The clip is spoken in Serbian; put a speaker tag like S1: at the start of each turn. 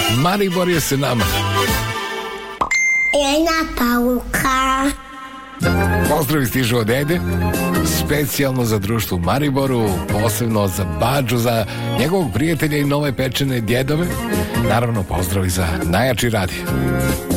S1: Maribor je se nama.
S2: Jedna pauka.
S1: Pozdravi stižu od Ede, specijalno za društvo u Mariboru, posebno za Badžu, za njegovog prijatelja i nove pečene djedove. Naravno, pozdravi za najjači radio.